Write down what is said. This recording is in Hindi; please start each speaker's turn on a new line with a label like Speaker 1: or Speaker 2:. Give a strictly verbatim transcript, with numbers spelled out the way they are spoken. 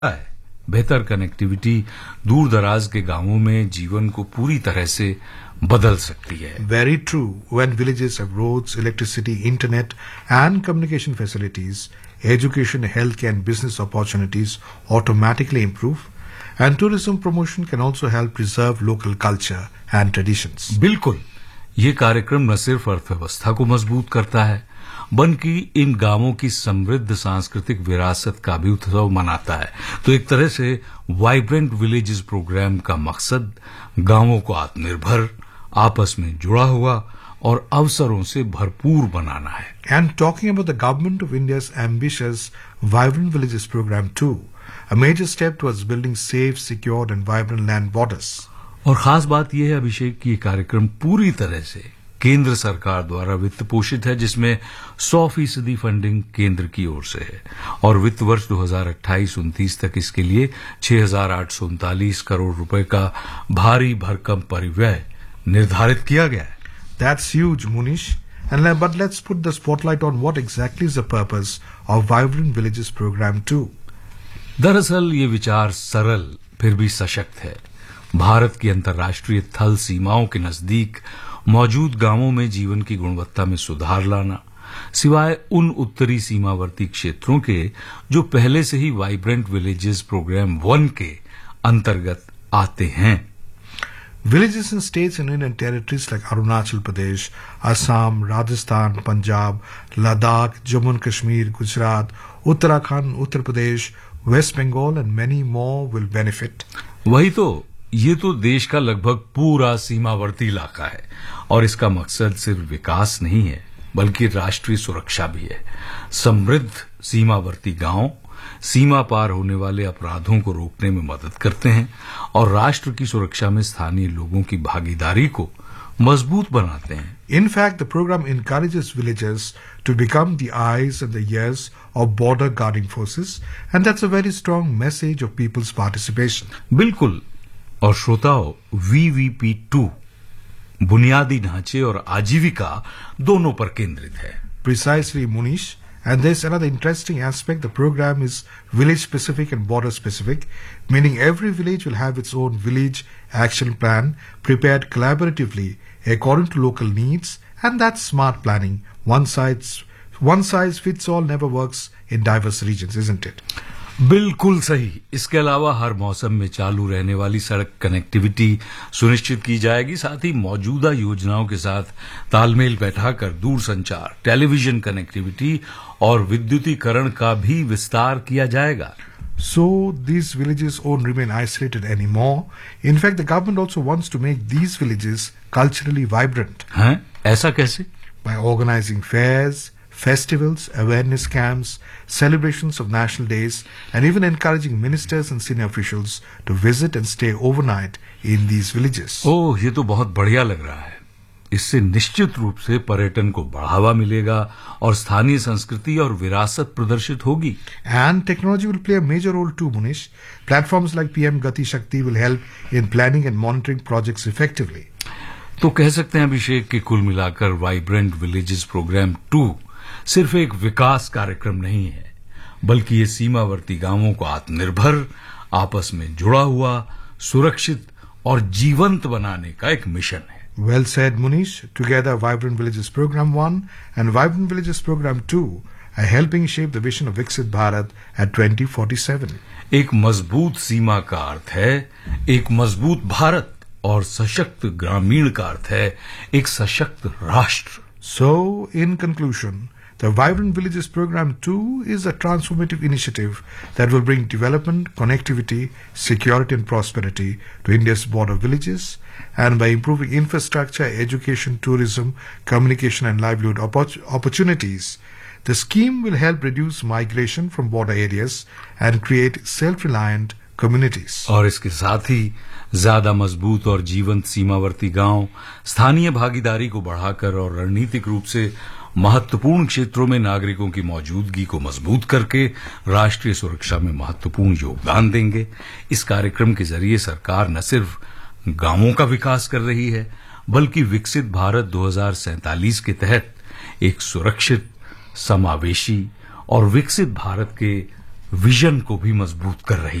Speaker 1: है। बेहतर कनेक्टिविटी दूर दराज के गांवों में जीवन को पूरी तरह से बदल सकती है।
Speaker 2: Very true. When villages have roads, electricity, internet and communication facilities, education, healthcare and business opportunities automatically improve, and tourism promotion can also help preserve local culture and traditions.
Speaker 1: बिल्कुल, ये कार्यक्रम न सिर्फ अर्थव्यवस्था को मजबूत करता है, बल्कि इन गांवों की समृद्ध सांस्कृतिक विरासत का भी उत्सव मनाता है। तो एक तरह से वाइब्रेंट विलेजेस प्रोग्राम का मकसद गांवों को आत्मनिर्भर, आपस में जुड़ा हुआ और अवसरों से भरपूर बनाना है।
Speaker 2: And talking about the government of India's ambitious Vibrant Villages program too, a major step towards building safe, secured and vibrant land borders.
Speaker 1: और खास बात यह है अभिषेक कि ये कार्यक्रम पूरी तरह से केंद्र सरकार द्वारा वित्त पोषित है, जिसमें सौ फीसदी फंडिंग केंद्र की ओर से है और वित्त वर्ष दो हज़ार अट्ठाईस उनतीस तक इसके लिए छह हजार आठ सौ उनतालीस करोड़ रुपए का भारी भरकम परिव्यय निर्धारित किया गया है।
Speaker 2: That's huge, Munish. And le- but let's put the spotlight on what exactly is the purpose of Vibrant Villages program too.
Speaker 1: दरअसल ये विचार सरल फिर भी सशक्त है। भारत की अंतर्राष्ट्रीय थल सीमाओं के नजदीक मौजूद गांवों में जीवन की गुणवत्ता में सुधार लाना, सिवाय उन उत्तरी सीमावर्ती क्षेत्रों के जो पहले से ही वाइब्रेंट विलेजेस प्रोग्राम वन के अंतर्गत आते हैं।
Speaker 2: Villages in states and union territories like Arunachal Pradesh, Assam, Rajasthan, Punjab, Ladakh, Jammu and Kashmir, Gujarat, Uttarakhand, Uttar Pradesh, West Bengal and many more will benefit.
Speaker 1: वही तो, ये तो देश का लगभग पूरा सीमावर्ती इलाका है और इसका मकसद सिर्फ विकास नहीं है बल्कि राष्ट्रीय सुरक्षा भी है। समृद्ध सीमावर्ती गांव सीमा पार होने वाले अपराधों को रोकने में मदद करते हैं और राष्ट्र की सुरक्षा में स्थानीय लोगों की भागीदारी को मजबूत बनाते हैं।
Speaker 2: In fact, the program encourages villagers to become the eyes and the ears of border guarding forces, and that's a very strong message of people's participation.
Speaker 1: बिल्कुल, और श्रोताओं, वी वी पी टू बुनियादी ढांचे और आजीविका दोनों पर केंद्रित है।
Speaker 2: Precisely, Munish. And there's another interesting aspect. The program is village specific and border specific, meaning every village will have its own village action plan prepared collaboratively according to local needs, and that's smart planning. One size, one size fits all never works in diverse regions, isn't it?
Speaker 1: बिल्कुल सही। इसके अलावा हर मौसम में चालू रहने वाली सड़क कनेक्टिविटी सुनिश्चित की जाएगी। साथ ही मौजूदा योजनाओं के साथ तालमेल बैठाकर दूरसंचार, टेलीविजन कनेक्टिविटी और विद्युतीकरण का भी विस्तार किया जाएगा।
Speaker 2: So these villages won't remain isolated anymore. In fact, the government also wants to make these villages culturally vibrant.
Speaker 1: हैं? ऐसा कैसे?
Speaker 2: By organizing fairs, festivals, awareness camps, celebrations of national days, and even encouraging ministers and senior officials to visit and stay overnight in these villages.
Speaker 1: ओह, ये तो बहुत बढ़िया लग रहा है। इससे निश्चित रूप से पर्यटन को बढ़ावा मिलेगा और स्थानीय संस्कृति और विरासत प्रदर्शित होगी।
Speaker 2: And technology will play a major role too, Munish. Platforms like P M Gati Shakti will help in planning and monitoring projects effectively.
Speaker 1: तो कह सकते हैं अभिषेक कि कुल मिलाकर वाइब्रेंट विलेजेस प्रोग्राम टू सिर्फ एक विकास कार्यक्रम नहीं है, बल्कि ये सीमावर्ती गांवों को आत्मनिर्भर, आपस में जुड़ा हुआ, सुरक्षित और जीवंत बनाने का एक मिशन है।
Speaker 2: Well said, Munish. Together, Vibrant Villages Program one and Vibrant Villages Program two are helping shape the vision of Viksit Bharat at twenty forty-seven.
Speaker 1: एक मजबूत सीमा का अर्थ है एक मजबूत भारत और सशक्त ग्रामीण का अर्थ है एक सशक्त राष्ट्र।
Speaker 2: So, in conclusion, the Vibrant Villages Program two is a transformative initiative that will bring development, connectivity, security and prosperity to India's border villages, and by improving infrastructure, education, tourism, communication and livelihood oppor- opportunities, the scheme will help reduce migration from border areas and create self-reliant communities.
Speaker 1: और इसके साथ ही ज्यादा मजबूत और जीवंत सीमावर्ती गांव स्थानीय भागीदारी को बढ़ाकर और रणनीतिक रूप से महत्वपूर्ण क्षेत्रों में नागरिकों की मौजूदगी को मजबूत करके राष्ट्रीय सुरक्षा में महत्वपूर्ण योगदान देंगे। इस कार्यक्रम के जरिए सरकार न सिर्फ गांवों का विकास कर रही है, बल्कि विकसित भारत दो हज़ार सैंतालीस के तहत एक सुरक्षित, समावेशी और विकसित भारत के विजन को भी मजबूत कर रही